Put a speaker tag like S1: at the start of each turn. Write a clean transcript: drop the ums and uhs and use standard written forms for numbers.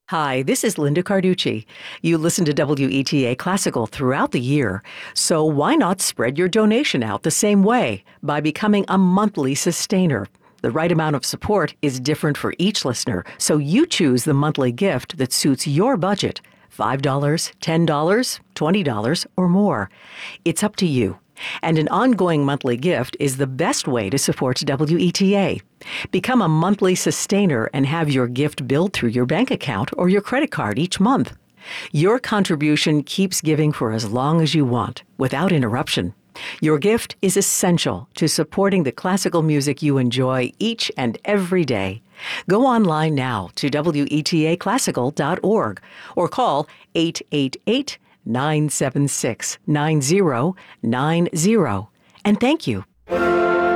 S1: Hi, this is Linda Carducci. You listen to WETA Classical throughout the year, so why not spread your donation out the same way by becoming a monthly sustainer? The right amount of support is different for each listener, so you choose the monthly gift that suits your budget. $5, $10, $20, or more. It's up to you. And an ongoing monthly gift is the best way to support WETA. Become a monthly sustainer and have your gift billed through your bank account or your credit card each month. Your contribution keeps giving for as long as you want, without interruption. Your gift is essential to supporting the classical music you enjoy each and every day. Go online now to WETAClassical.org or call 888-976-9090. And thank you.